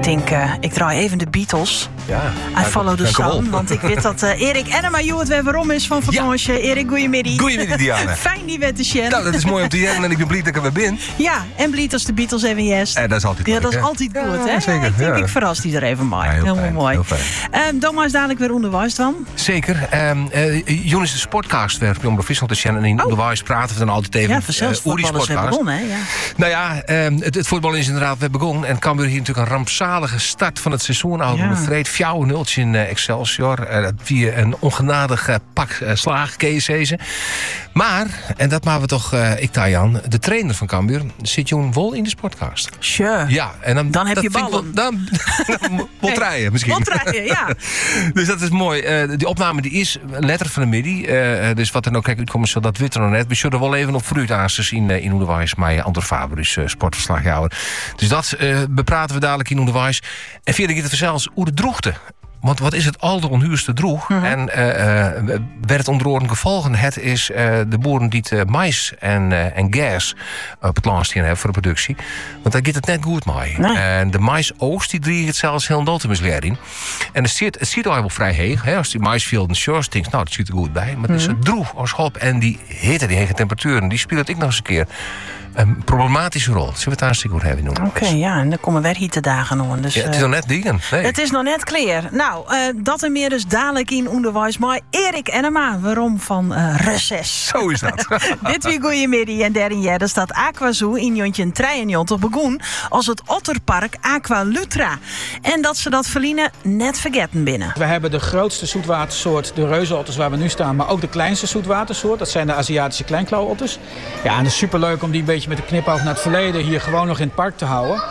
denk, ik draai even de Beatles. Ja. I follow the sun. Want ik weet dat Erik Enema het weer waarom is van vakantie. Ja. Erik, goeiemiddag. Goeiemiddag, Diana. Fijn die weer te sharen. Nou, dat is mooi om te jaren en ik ben blij dat ik er weer ben. Ja, en blij als de Beatles even yes. Dat is altijd goed. Ja, dat is altijd goed, hè? Zeker. Ik denk, ik verras die er even mee. Ja, heel mooi. Heel fijn. Dan is dadelijk weer onderwijs dan. Zeker. Jonas, de sportcast weer om de Friesland te sharen. En in onderwijs praten we dan altijd even. Ja, vanzelfs voetbal is weer begonnen, hè? Ja. Nou ja, het voetbal is inderdaad weer begonnen. En Cambuur hier natuurlijk een rampzalige start van het seizoen. Oude Vreed, 4-0 in Excelsior. Dat via een ongenadig pak slaagcase. Maar, en dat maken we toch, Tajan, de trainer van Cambuur, zit Joen Wol in de sportcast. Sure. Ja, en dan heb je ballen. Dan rijden misschien. Rijden, ja. Dus dat is mooi. Die opname die is letter van de midi. Dus wat er nou kijk uitkomt, dat weet er nog net. We zullen wel even op vooruit aan te zien in onderwijs. Maar Andor Faberus, sportverslaghouder. Dus dat bepraten we dadelijk in onderwijs. En via de zelfs hoe de droegte. Want wat is het al de onhuurste droeg? En werd het onder gevolgen. Het is de boeren die het mais en gas op het land hebben voor de productie. Want daar gaat het net goed mee. Nee. En de maisoogst die drie het zelfs heel dood te misleiden. En het ziet al wel vrij heeg. Hè? Als die maisvelden shores denkt, nou dat ziet er goed bij. Maar het is het droeg als hop en die hitte, die hege temperaturen, die speelt ik nog eens een keer een problematische rol. Zullen we het hartstikke goed hebben noemen? Oké, ja, en dan komen we hier te dagen om. Dus, het is nog net dingen. Nee. Het is nog net clear. Nou, dat en meer dus dadelijk in onderwijs. Maar Erik Enema, waarom van reces? Zo is dat. Dit weer goeiemiddag en daarin jaar. Dat staat Aquazoo in Jontje 93 begon als het Otterpark Aqualutra. En dat ze dat verliezen net vergeten binnen. We hebben de grootste zoetwatersoort, de reuzenotters waar we nu staan, maar ook de kleinste zoetwatersoort. Dat zijn de Aziatische kleinklauwotters. Ja, en het is superleuk om die een beetje met een knipoog naar het verleden hier gewoon nog in het park te houden.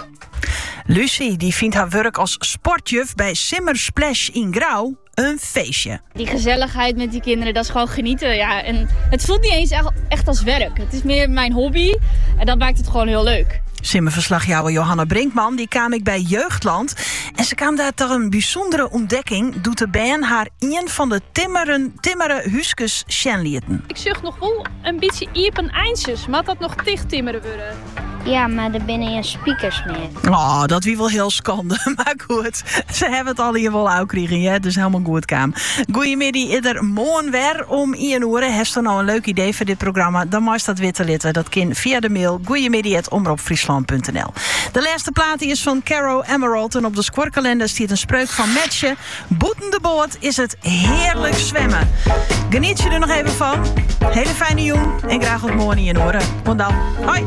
Lucie die vindt haar werk als sportjuf bij Simmersplash in Grauw een feestje. Die gezelligheid met die kinderen, dat is gewoon genieten. Ja. En het voelt niet eens echt als werk. Het is meer mijn hobby en dat maakt het gewoon heel leuk. Simmerverslagjouwer Johanna Brinkman die kwam ik bij Jeugdland. En ze kwam daar tot een bijzondere ontdekking. Doet de band haar een van de timmeren huskes sjenlieten. Ik zucht nog wel een beetje iepen eindjes. Maar dat nog dicht timmeren worden. Ja, maar er binnen geen speakers meer. Oh, dat wie wel heel schande. Maar goed, ze hebben het al hier wel uitgekregen. Ja? Dus helemaal goed kwam. Goeiemiddag, ieder mooi weer om 1 uur. Heeft er nou een leuk idee voor dit programma? Dan mag dat witte litten. Dat kan via de mail goeiemiddag@omroepfriesland.nl. De laatste plaat is van Caro Emerald. En op de scorekalender staat een spreuk van Metje. Boeten de boot is het heerlijk zwemmen. Geniet je er nog even van. Hele fijne jong. En graag tot morgen in oren. Want dan, hoi.